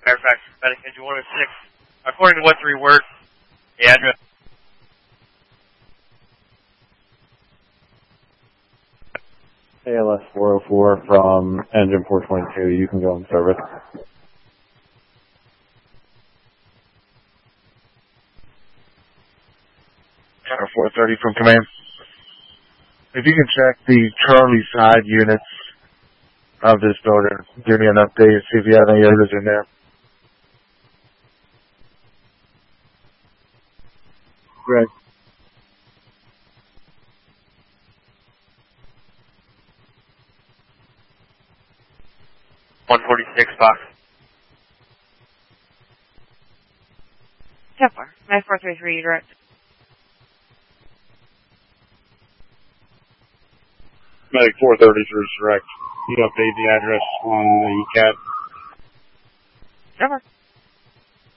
Fairfax, medic engine 106. According to what 3 word, the address. ALS 404 from engine 422. You can go in service. Tower 430 from command. If you can check the Charlie side units of this building, give me an update, see if you have any others in there. Greg. box. 10-4. 9433, direct. Medic 430 is direct. You update the address on the CAD. 10-4.